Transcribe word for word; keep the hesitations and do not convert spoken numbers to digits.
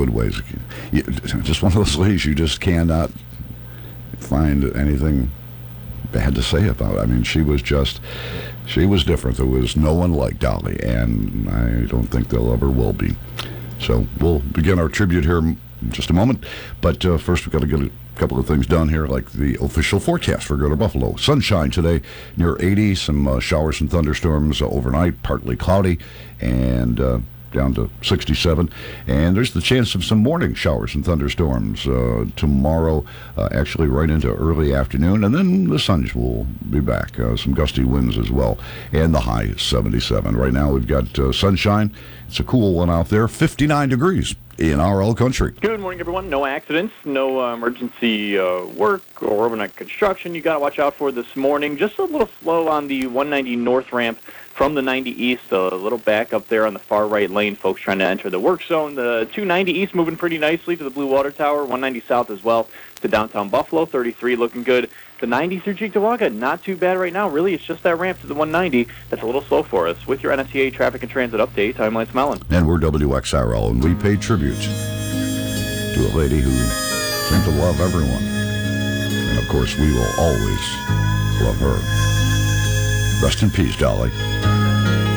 good ways. You, just one of those ladies you just cannot find anything bad to say about. I mean, she was just, she was different. There was no one like Dolly, and I don't think there ever will be. So we'll begin our tribute here in just a moment. But uh, first, we've got to get a couple of things done here, like the official forecast for Greater Buffalo. Sunshine today, near eighty. Some uh, showers and thunderstorms uh, overnight, partly cloudy, and uh, down to sixty-seven. And there's the chance of some morning showers and thunderstorms uh, tomorrow, uh, actually right into early afternoon. And then the sun will be back. Uh, some gusty winds as well. And the high is seventy-seven. Right now we've got uh, sunshine. It's a cool one out there. fifty-nine degrees in R L country. Good morning, everyone. No accidents, no uh, emergency uh, work or overnight construction you got to watch out for this morning. Just a little slow on the one ninety north ramp from the ninety east, a little back up there on the far right lane, folks trying to enter the work zone. The two ninety east moving pretty nicely to the Blue Water Tower, one ninety south as well to downtown Buffalo, thirty-three looking good. The ninety through Cheektowaga, not too bad right now. Really, it's just that ramp to the one ninety that's a little slow for us. With your N S C A traffic and transit update, I'm Lance Mellon. And we're W X R L, and we pay tribute to a lady who seemed to love everyone. And, of course, we will always love her. Rest in peace, Dolly.